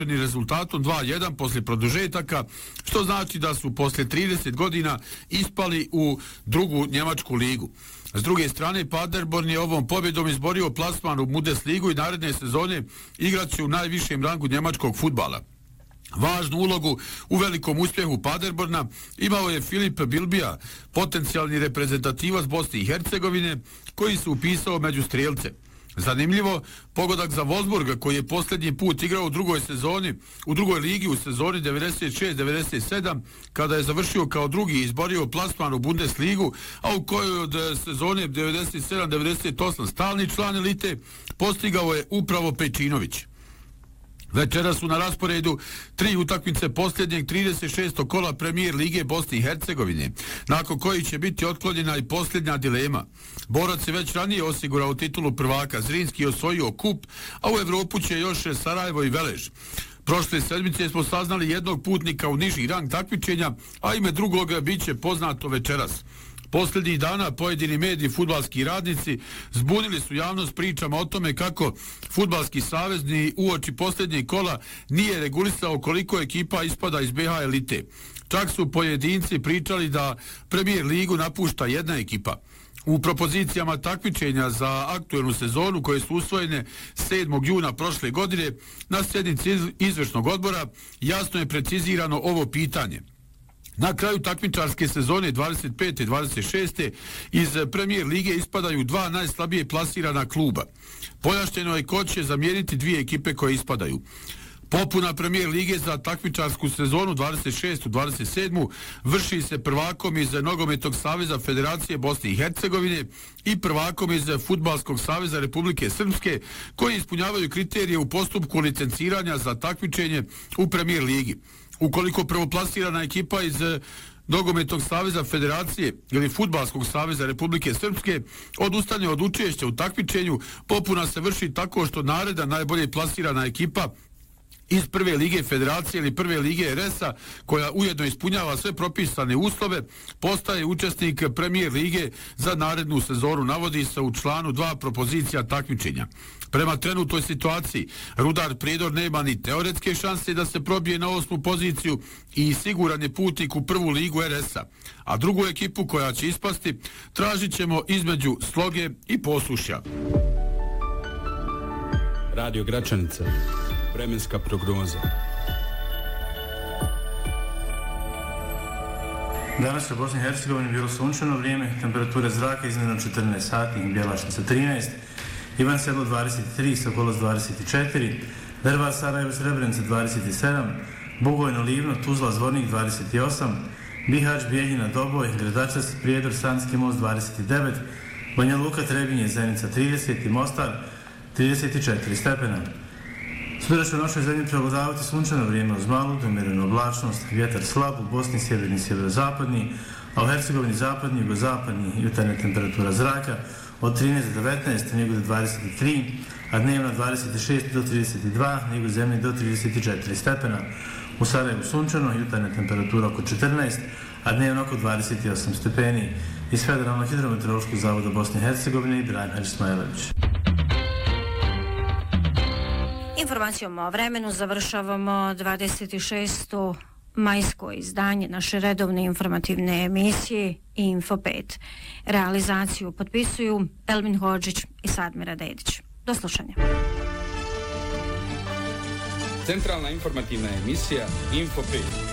rezultatom 2-1 poslije produžetaka, što znači da su poslije 30 godina ispali u drugu njemačku ligu. S druge strane, Paderborn je ovom pobjedom izborio plasman u Bundesligu i naredne sezone igraće u najvišem rangu njemačkog fudbala. Važnu ulogu u velikom uspjehu Paderborna imao je Filip Bilbija, potencijalni reprezentativac Bosne i Hercegovine, koji se upisao među strijelce. Zanimljivo, pogodak za Wolfsburg, koji je posljednji put igrao u drugoj ligi u sezoni 96-97, kada je završio kao drugi i izborio plasman u Bundesligu, a u kojoj od sezone 97-98 stalni član elite, postigao je upravo Pejčinović. Večera su na rasporedu 3 utakmice posljednjeg 36. kola Premier Lige Bosne i Hercegovine, nakon koji će biti otklonjena i posljednja dilema. Borac je već ranije osigurao titulu prvaka, Zrinski osvojio kup, a u Evropu će još Sarajevo i Velež. Prošle sedmice smo saznali jednog putnika u niži rang takmičenja, a ime drugog bit će poznato večeras. Posljednjih dana pojedini mediji fudbalski radnici zbunili su javnost pričama o tome kako Fudbalski savez ni uoči posljednjeg kola nije regulisao koliko ekipa ispada iz BH elite. Čak su pojedinci pričali da Premier ligu napušta jedna ekipa. U propozicijama takmičenja za aktuelnu sezonu koje su usvojene 7. juna prošle godine na sjednici izvršnog odbora jasno je precizirano ovo pitanje. Na kraju takmičarske sezone 25. i 26. iz Premier lige ispadaju 2 najslabije plasirana kluba. Pojašnjeno je ko će zamijeniti 2 ekipe koje ispadaju. Popuna Premier lige za takmičarsku sezonu 26-27 vrši se prvakom iz Nogometnog saveza Federacije Bosne i Hercegovine i prvakom iz Fudbalskog saveza Republike Srpske, koji ispunjavaju kriterije u postupku licenciranja za takmičenje u Premier ligi. Ukoliko prvoplasirana ekipa iz Nogometnog saveza Federacije ili Fudbalskog saveza Republike Srpske odustane od učešća u takmičenju, popuna se vrši tako što naredna najbolje plasirana ekipa iz prve lige Federacije ili prve lige RS-a, koja ujedno ispunjava sve propisane uslove, postaje učesnik Premier lige za narednu sezonu, navodi se u članu 2 propozicija takmičenja. Prema trenutnoj situaciji, Rudar Prijedor nema ni teoretske šanse da se probije na 8. poziciju i siguran je putnik u prvu ligu RS-a, a drugu ekipu koja će ispasti tražit ćemo između Sloge i Posušja. Radio Gračanica. Vremenska prognoza. Danas u Bosni i Hercegovini bilo sunčano vrijeme, temperatura zraka iznad 14 sati, Bjelašnica 13, Ivan Sedlo 23, Sokolos 24, Drvar Sarajevo Srebrenica 27, Bugojno Livno, Tuzla Zvornik 28, Bihać Bijeljina Doboj, Gradačac Prijedor Sanski most 29, Banja Luka Trebinje Zenica 30 i Mostar 34 stepena. Sutra će u našoj zemlji prevladavati sunčano vrijeme uz malu do umjerenu oblačnost, vjetar slab, u Bosni sjeverni i sjeverozapadni, a u Hercegovini zapadni, jugozapadni, jutarnja temperatura zraka od 13 do 19, nego do 23, a dnevno 26 do 32, nego zemlji do 34 stepena. U Sarajevu sunčano, jutarnja temperatura oko 14, a dnevno oko 28 stepeni. Iz Federalnog hidrometeorološkog zavoda Bosne i Hercegovine i Ibrahim Hadži Smajlović. Informacijom o vremenu završavamo 26. majsko izdanje naše redovne informativne emisije Info 5. Realizaciju potpisuju Elmin Hodžić i Sadmira Dedić. Do slušanja. Centralna informativna emisija Info 5.